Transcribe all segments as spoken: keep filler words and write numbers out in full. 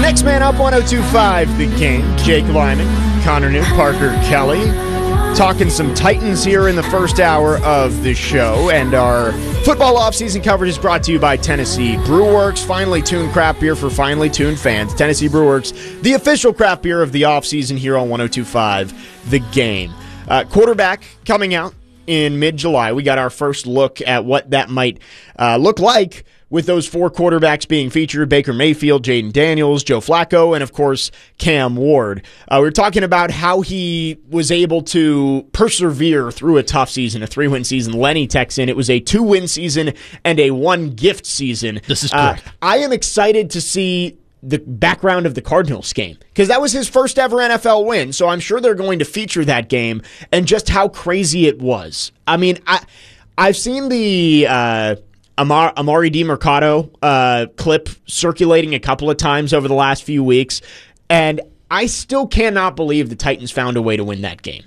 Next man up, one oh two point five The Game. Jake Lyman, Connor New, Parker Kelly. Talking some Titans here in the first hour of the show. And our football offseason coverage is brought to you by Tennessee Brewworks. Finely tuned craft beer for finely tuned fans. Tennessee Brewworks, the official craft beer of the offseason here on one oh two point five The Game. Uh, quarterback coming out in mid-July. We got our first look at what that might uh, look like with those four quarterbacks being featured: Baker Mayfield, Jaden Daniels, Joe Flacco, and, of course, Cam Ward. Uh, we were talking about how he was able to persevere through a tough season, a three-win season. Lenny texts in, it was a two-win season and a one-gift season. This is correct. Uh, I am excited to see the background of the Cardinals game, because that was his first ever N F L win, so I'm sure they're going to feature that game and just how crazy it was. I mean, I, I've seen the uh, Amar, Amari DiMercato uh, clip circulating a couple of times over the last few weeks, and I still cannot believe the Titans found a way to win that game.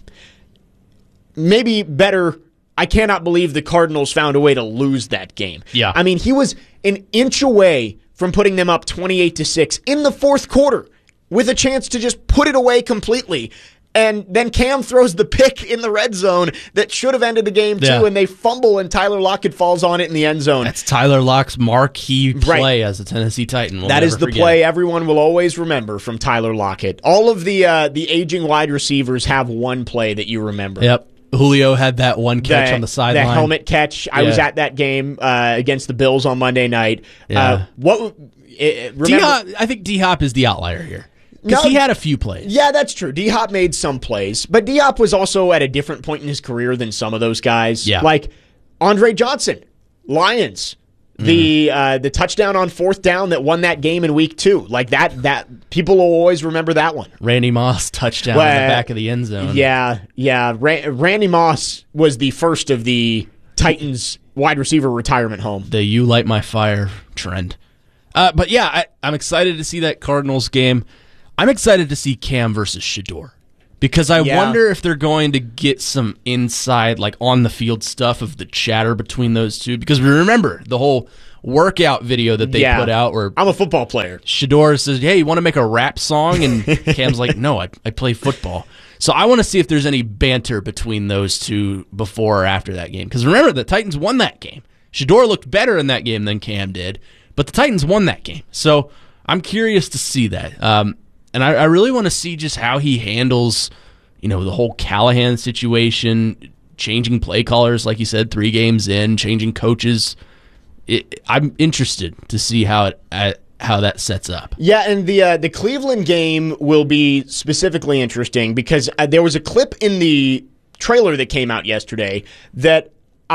Maybe better, I cannot believe the Cardinals found a way to lose that game. Yeah. I mean, he was an inch away from putting them up twenty-eight to six in the fourth quarter with a chance to just put it away completely. And then Cam throws the pick in the red zone that should have ended the game too, yeah. and they fumble and Tyler Lockett falls on it in the end zone. That's Tyler Locke's marquee play right. as a Tennessee Titan. We'll that is the forget. play everyone will always remember from Tyler Lockett. All of the uh, the aging wide receivers have one play that you remember. Yep. Julio had that one catch the, on the sideline. The helmet catch. I yeah. was at that game uh, against the Bills on Monday night. Yeah. Uh, what? Uh, remember, D-Hop, I think D-Hop is the outlier here. Because No, he had a few plays. Yeah, that's true. D-Hop made some plays, but D-Hop was also at a different point in his career than some of those guys. Yeah. Like Andre Johnson, Lions, mm. the uh, the touchdown on fourth down that won that game in week two. Like that, that people will always remember that one. Randy Moss touchdown well, in the back of the end zone. Yeah, yeah. Ra- Randy Moss was the first of the Titans wide receiver retirement home. The "You Light My Fire" trend. Uh, but yeah, I, I'm excited to see that Cardinals game. I'm excited to see Cam versus Shedeur, because I yeah. wonder if they're going to get some inside, like on the field stuff of the chatter between those two. Because we remember the whole workout video that they yeah. put out where I'm a football player. Shedeur says, "Hey, you want to make a rap song?" And Cam's like, "No, I, I play football." So I want to see if there's any banter between those two before or after that game. Because remember, the Titans won that game. Shedeur looked better in that game than Cam did, but the Titans won that game. So I'm curious to see that. Um, And I, I really want to see just how he handles, you know, the whole Callahan situation, changing play callers, like you said, three games in, changing coaches. It, I'm interested to see how it uh, how that sets up. Yeah, and the uh, the Cleveland game will be specifically interesting because uh, there was a clip in the trailer that came out yesterday that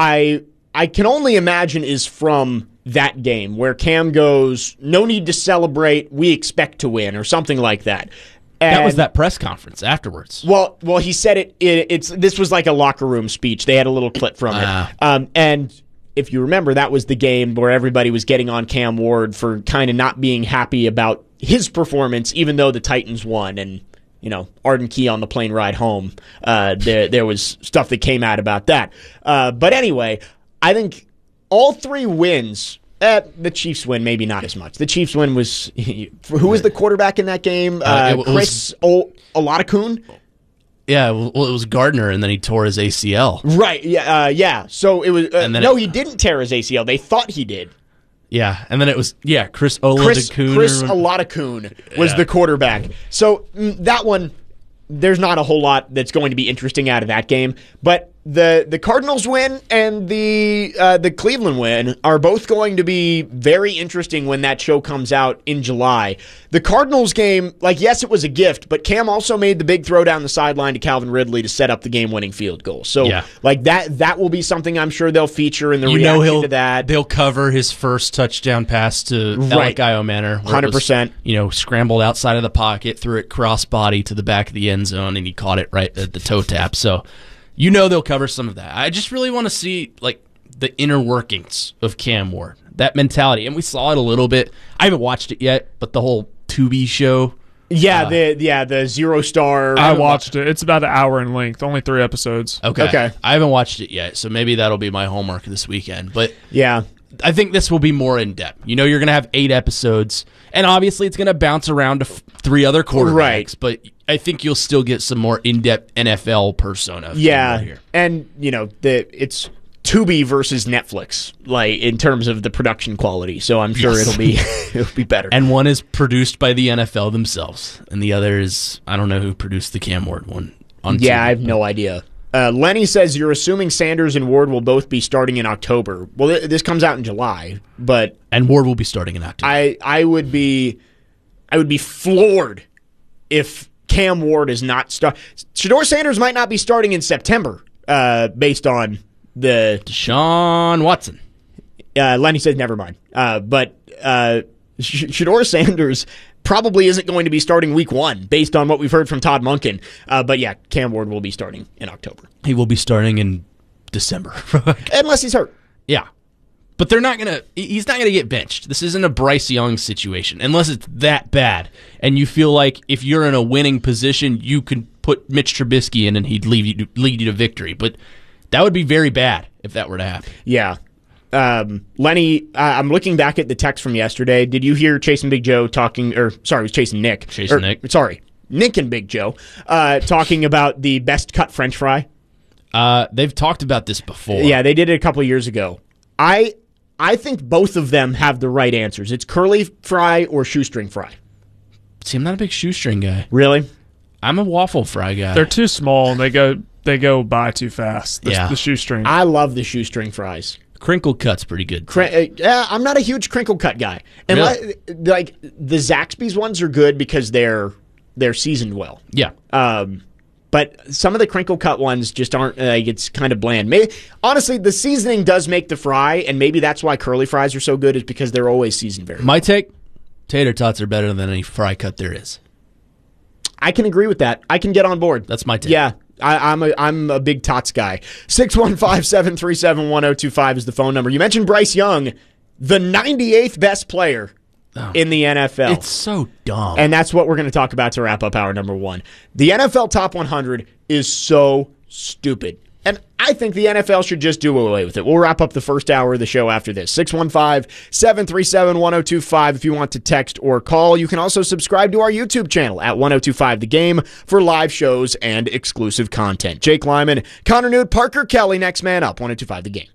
I I can only imagine is from that game where Cam goes, "No need to celebrate, we expect to win," or something like that. And, that was that press conference afterwards. Well, well, he said it, it. It's this was like a locker room speech. They had a little clip from it, uh, um, and if you remember, that was the game where everybody was getting on Cam Ward for kind of not being happy about his performance, even though the Titans won. And you know, Arden Key on the plane ride home, uh, there there was stuff that came out about that. Uh, but anyway, I think all three wins. Uh, the Chiefs win, maybe not as much. The Chiefs win was who was the quarterback in that game? Uh, uh, it, Chris o- Olatakun. Yeah, well, it was Gardner, and then he tore his A C L. Right. Yeah. Uh, yeah. So it was. Uh, And then no, it- he didn't tear his A C L. They thought he did. Yeah, and then it was yeah, Chris Chris Olatakun. Chris Olatakun was Yeah. the quarterback. So mm, that one, there's not a whole lot that's going to be interesting out of that game, but. The the Cardinals win and the uh, the Cleveland win are both going to be very interesting when that show comes out in July. The Cardinals game, like, yes, it was a gift, but Cam also made the big throw down the sideline to Calvin Ridley to set up the game-winning field goal. So, yeah. like, that that will be something I'm sure they'll feature in the you reaction know he'll, to that. They'll cover his first touchdown pass to Right. Alec Manor. one hundred percent. You know, scrambled outside of the pocket, threw it cross-body to the back of the end zone, and he caught it right at the toe tap. So, you know they'll cover some of that. I just really want to see, like, the inner workings of Cam Ward, that mentality. And we saw it a little bit. I haven't watched it yet, but the whole Tubi show. Yeah, uh, the yeah the zero star. I watched it. It's about an hour in length, only three episodes. Okay. Okay. I haven't watched it yet, so maybe that'll be my homework this weekend. But Yeah. I think this will be more in-depth. You know, you're going to have eight episodes, and obviously it's going to bounce around to f- three other quarterbacks, right. but I think you'll still get some more in-depth N F L persona. Yeah, here. and, you know, the it's Tubi versus Netflix, like, in terms of the production quality, so I'm sure Yes. it'll be it'll be better. And one is produced by the N F L themselves, and the other is, I don't know who produced the Cam Ward one. On yeah, Tubi. I have no idea. Uh, Lenny says you're assuming Sanders and Ward will both be starting in October. Well, th- this comes out in July, but And Ward will be starting in October. I I would be I would be floored if Cam Ward is not start. Shedeur Sanders might not be starting in September, uh, based on the Deshaun Watson. uh, Lenny says never mind. Uh, but uh, Sh- Shedeur Sanders probably isn't going to be starting week one based on what we've heard from Todd Monken. Uh, but yeah, Cam Ward will be starting in October. He will be starting in December. Unless he's hurt. Yeah. But they're not going to, he's not going to get benched. This isn't a Bryce Young situation, unless it's that bad. And you feel like if you're in a winning position, you can put Mitch Trubisky in and he'd lead you, lead you to victory. But that would be very bad if that were to happen. Yeah. Um, Lenny, uh, I'm looking back at the text from yesterday. Did you hear Chase and Big Joe talking, or sorry, it was Chase and Nick. Chase or, and Nick. Sorry, Nick and Big Joe uh, talking about the best cut French fry? Uh, they've talked about this before. Yeah, they did it a couple of years ago. I I think both of them have the right answers. It's curly fry or shoestring fry. See, I'm not a big shoestring guy. Really? I'm a waffle fry guy. They're too small and they go they go by too fast. The, Yeah. the shoestring. I love the shoestring fries. Crinkle cut's pretty good. Cr- uh, yeah, I'm not a huge crinkle cut guy. And Really? li- like the Zaxby's ones are good because they're they're seasoned well. Yeah. Um, but some of the crinkle cut ones just aren't. Uh, like it's kind of bland. Maybe, honestly, the seasoning does make the fry, and maybe that's why curly fries are so good. Is because they're always seasoned very well. My take: tater tots are better than any fry cut there is. I can agree with that. I can get on board. That's my take. Yeah, I, I'm a I'm a big tots guy. six one five, seven three seven, one oh two five is the phone number. You mentioned Bryce Young, the ninety-eighth best player Oh. in the N F L. It's so dumb. And that's what we're going to talk about to wrap up hour number one. The N F L Top one hundred is so stupid. And I think the N F L should just do away with it. We'll wrap up the first hour of the show after this. six one five, seven three seven, one oh two five if you want to text or call. You can also subscribe to our YouTube channel at ten twenty-five The Game for live shows and exclusive content. Jake Lyman, Connor Newt, Parker Kelly, next man up, ten twenty-five The Game.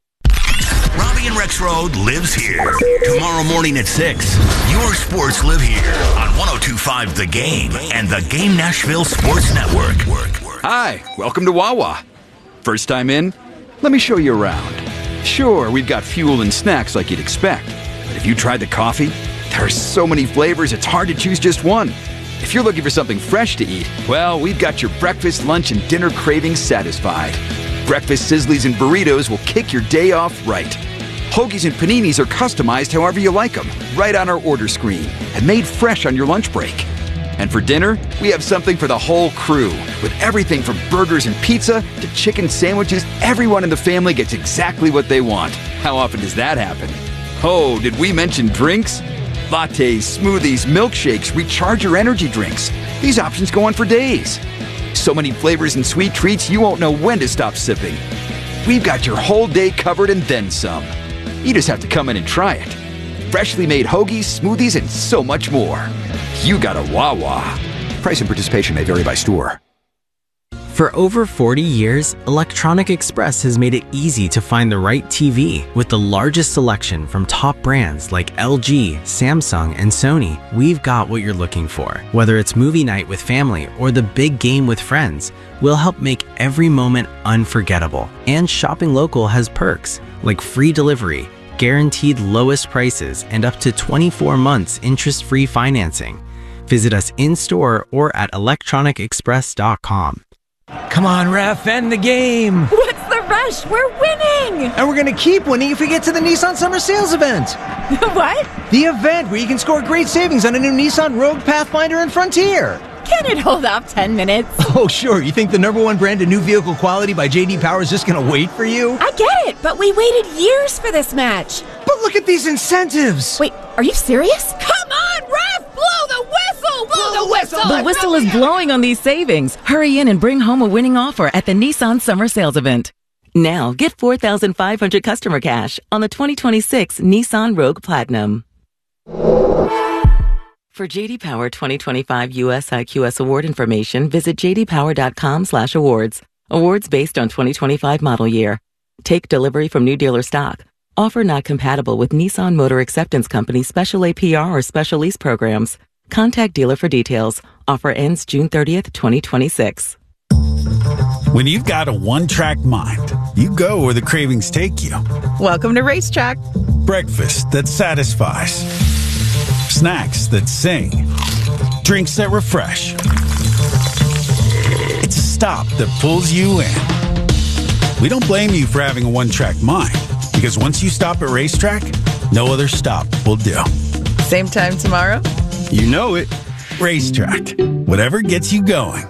Robbie and Rexroad lives here. Tomorrow morning at six, your sports live here on ten twenty-five The Game and the Game Nashville Sports Network. Hi, welcome to Wawa. First time in? Let me show you around. Sure, we've got fuel and snacks like you'd expect, but have you tried the coffee? There are so many flavors, it's hard to choose just one. If you're looking for something fresh to eat, well, we've got your breakfast, lunch, and dinner cravings satisfied. Breakfast sizzlies and burritos will kick your day off right. Hoagies and paninis are customized however you like them, right on our order screen, and made fresh on your lunch break. And for dinner, we have something for the whole crew, with everything from burgers and pizza to chicken sandwiches. Everyone in the family gets exactly what they want. How often does that happen? Oh, did we mention drinks? Lattes, smoothies, milkshakes, recharger energy drinks. These options go on for days. So many flavors and sweet treats you won't know when to stop sipping. We've got your whole day covered and then some. You just have to come in and try it. Freshly made hoagies, smoothies, and so much more. You got a Wawa. Price and participation may vary by store. For over forty years, Electronic Express has made it easy to find the right T V. With the largest selection from top brands like L G, Samsung, and Sony, we've got what you're looking for. Whether it's movie night with family or the big game with friends, we'll help make every moment unforgettable. And shopping local has perks like free delivery, guaranteed lowest prices, and up to twenty-four months interest-free financing. Visit us in-store or at electronic express dot com. Come on, ref, end the game. What's the rush? We're winning! And we're going to keep winning if we get to the Nissan Summer Sales event. What? The event where you can score great savings on a new Nissan Rogue, Pathfinder, and Frontier. Can it hold off ten minutes? Oh, sure. You think the number one brand of new vehicle quality by J D Power is just going to wait for you? I get it, but we waited years for this match. But look at these incentives. Wait, are you serious? Come on, ref! Blow the whistle! Blow the whistle! The whistle is blowing on these savings. Hurry in and bring home a winning offer at the Nissan Summer Sales event. Now, get four thousand five hundred customer cash on the twenty twenty-six Nissan Rogue Platinum. For J D Power twenty twenty-five U S I Q S award information, visit j d power dot com slash awards. Awards based on twenty twenty-five model year. Take delivery from new dealer stock. Offer not compatible with Nissan Motor Acceptance Company special A P R or special lease programs. Contact dealer for details. Offer ends June thirtieth, twenty twenty-six. When you've got a one-track mind, you go where the cravings take you. Welcome to Racetrack. Breakfast that satisfies. Snacks that sing. Drinks that refresh. It's a stop that pulls you in. We don't blame you for having a one-track mind, because once you stop at Racetrack, no other stop will do. Same time tomorrow? You know it. Racetrack. Whatever gets you going.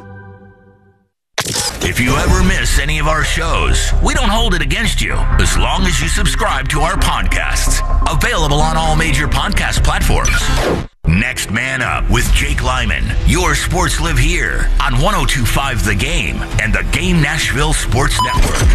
If you ever miss any of our shows, we don't hold it against you as long as you subscribe to our podcasts. Available on all major podcast platforms. Next Man Up with Jake Lyman. Your sports live here on one oh two point five The Game and the Game Nashville Sports Network.